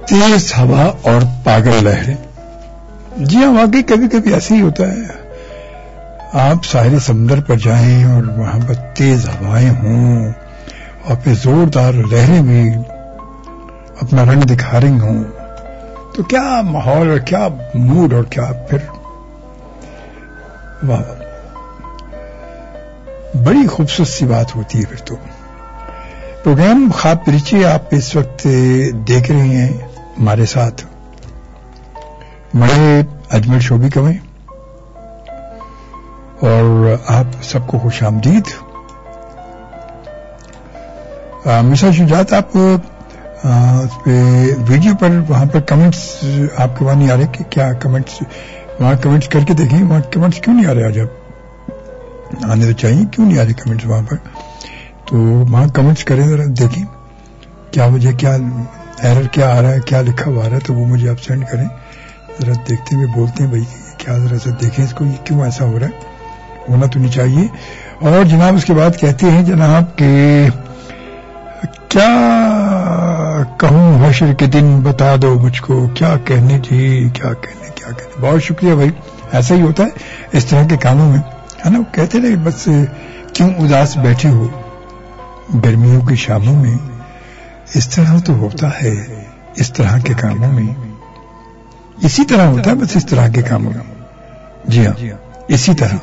تیز ہوا اور پاگل لہریں. جی ہاں، واقعی کبھی کبھی ایسے ہی ہوتا ہے. آپ ساحل سمندر پر جائیں اور وہاں پر تیز ہوائیں ہوں اور پھر زوردار لہریں بھی اپنا رنگ دکھا رہی ہوں، تو کیا ماحول اور کیا موڈ اور کیا پھر واہ، بڑی خوبصورت سی بات ہوتی ہے. پھر تو پروگرام خواب پریچی آپ اس وقت دیکھ رہے ہیں ہمارے ساتھ. بڑے اجمل شوبی کویں اور آپ سب کو خوش آمدید. مسا شجاعت، آپ ویڈیو پر وہاں پر کمنٹس آپ کے وہاں نہیں آ رہے کہ کیا کمنٹس وہاں کمنٹس کر کے دیکھیں. وہاں کمنٹس کیوں نہیں آ رہے؟ آج آپ آنے تو چاہیے، کیوں نہیں آ رہے کمنٹس وہاں پر؟ تو وہاں کمنٹس کریں، ذرا دیکھیں کیا وجہ، کیا ایرر کیا آ رہا ہے، کیا لکھا ہوا آ رہا ہے، تو وہ مجھے آپ سینڈ کریں. ذرا دیکھتے ہوئے بولتے ہیں بھائی کیا، ذرا سا دیکھیں اس کو، یہ کیوں ایسا ہو رہا ہے، ہونا تو نہیں چاہیے. اور جناب اس کے بعد کہتے ہیں جناب کہ کیا کہوں حشر کے دن بتا دو مجھ کو، کیا کہنے جی، کیا کہنے. بہت شکریہ بھائی. ایسا ہی ہوتا ہے اس طرح کے کاموں میں، ہے نا. کہتے رہے بس کیوں اداس بیٹھے ہو گرمیوں کی شاموں میں، اس طرح تو ہوتا ہے اس طرح کے کاموں میں، اسی طرح ہوتا ہے بس اس طرح کے کاموں میں. جی ہاں، اسی طرح.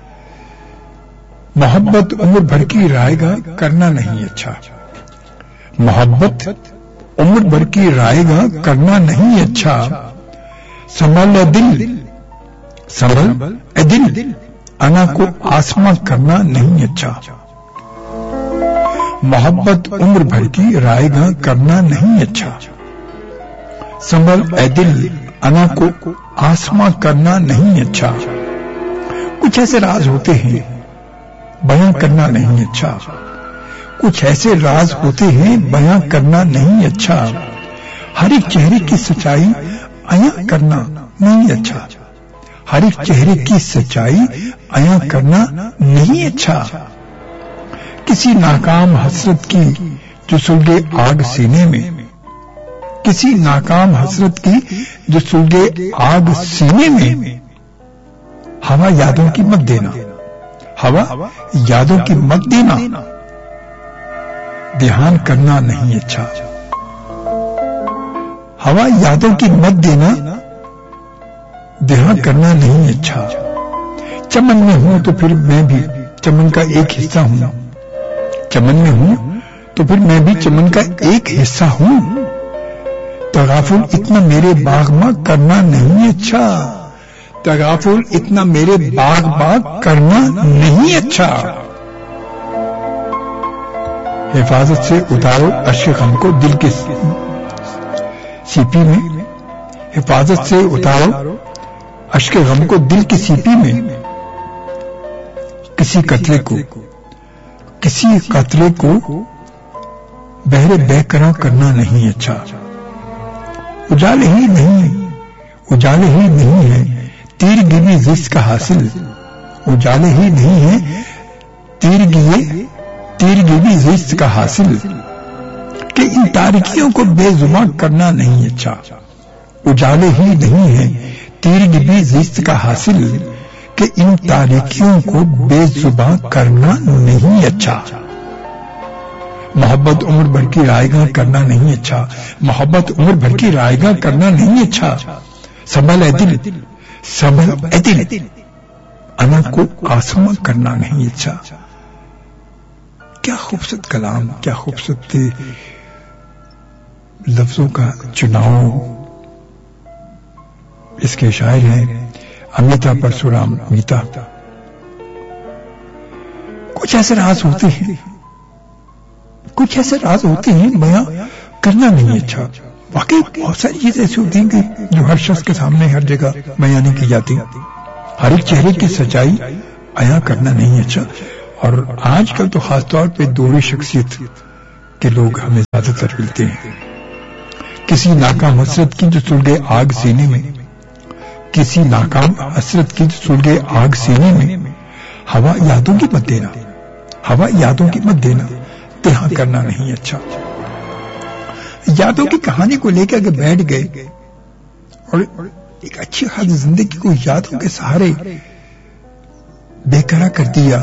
محبت عمر بھر کی رائے گا کرنا نہیں اچھا. محبت عمر بھر کی رائے گا کرنا نہیں اچھا. سنبھل اے دل، سنبھل اے دل، انا کو آسماں کرنا نہیں اچھا. محبت عمر بھر کی رائے گا کرنا نہیں اچھا. سنبھل اے دل، انا کو آسماں کرنا نہیں اچھا. کچھ ایسے راز ہوتے ہیں بیاں کرنا نہیں اچھا. کچھ ایسے راز ہوتے ہیں بیاں کرنا نہیں اچھا. ہر ایک چہرے کی سچائی عیاں کرنا نہیں اچھا. ہر ایک چہرے کی سچائی عیاں کرنا نہیں اچھا. کسی ناکام حسرت کی جو سلگے آگ سینے میں، کسی ناکام حسرت کی جو سلگے آگ سینے میں، ہوا یادوں کی مت دینا، ہوا یادوں کی مت دینا. دھیان کرنا نہیں اچھا. ہوا یادوں کی مت دینا، دھیان کرنا نہیں اچھا. چمن میں ہوں تو پھر میں بھی چمن کا ایک حصہ ہوں. چمن میں ہوں تو پھر میں بھی چمن کا ایک حصہ ہوں. تغافل اتنا میرے باغ میں کرنا نہیں اچھا. تغافل اتنا میرے باغ کرنا نہیں اچھا. حفاظت سے اتارو اشک غم کو دل کے سیپی میں. حفاظت سے اتارو اشک غم کو دل کی سیپی میں. کسی قطرے کو بہرے بہ کرا کرنا نہیں اچھا. اجالے ہی نہیں ہے تیرگی بھی رزق کا حاصل. اجالے ہی نہیں ہے تیرگی بھی رزق کا حاصل. کہ ان تاریکیوں کو بے زبان کرنا نہیں اچھا. اجالے ہی نہیں ہے تیرگی بھی رزق کا حاصل. کہ ان تاریکیوں کو بے زبان کرنا نہیں اچھا. محبت عمر بھر کی رائے گاں کرنا نہیں اچھا. محبت عمر بھر کی رائے گاں کرنا نہیں اچھا. سنبھل اے دل، سنبھل اے دل، انا کو آسماں کرنا نہیں اچھا. کیا خوبصورت کلام، کیا خوبصورت لفظوں کا چناؤ. اس کے شاعر ہیں امیتا پرشورام میتا. کچھ ایسے راز ہوتے ہیں، کچھ ایسے راز ہوتے ہیں بیاں کرنا نہیں اچھا. واقعی بہت ساری چیزیں ایسی ہوتی ہیں کہ جو ہر شخص کے سامنے ہر جگہ بیان نہیں کی جاتی. ہر ایک چہرے کی سچائی عیاں کرنا نہیں اچھا. اور آج کل تو خاص طور پہ دوہری شخصیت کے لوگ ہمیں زیادہ تر ملتے ہیں. کسی ناکام حسرت کی جو سلگے آگ سینے میں، کسی ناکام حسرت کی جو سلگے آگ سینے میں، ہوا یادوں کی مت دینا، ہوا یادوں کی مت دینا. دھیان کرنا نہیں اچھا. یادوں کی کہانی کو لے کے اگر بیٹھ گئے اور ایک اچھی خاصی زندگی کو یادوں کے سہارے بے قرار کر دیا،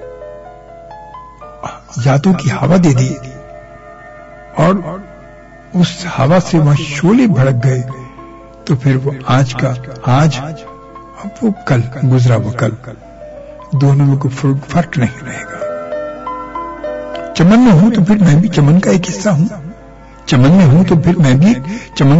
یادوں کی ہوا دے دی اور اس ہوا سے وہاں شعلے بھڑک گئے، تو پھر وہ آج کا آج، اب وہ کل گزرا وہ کل، دونوں میں کوئی فرق نہیں رہے گا۔ چمن میں ہوں تو پھر میں بھی چمن کا ایک حصہ ہوں، چمن میں ہوں تو پھر میں بھی چمن